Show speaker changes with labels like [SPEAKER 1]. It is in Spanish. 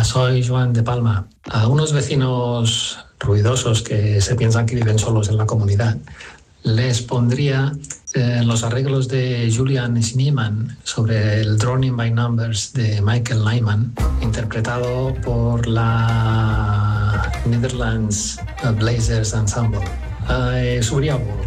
[SPEAKER 1] soy Joan de Palma. A unos vecinos ruidosos que se piensan que viven solos en la comunidad, les pondría los arreglos de Julian Schneemann sobre el Drowning by Numbers de Michael Nyman, interpretado por la Netherlands Blazers Ensemble. Subriavo.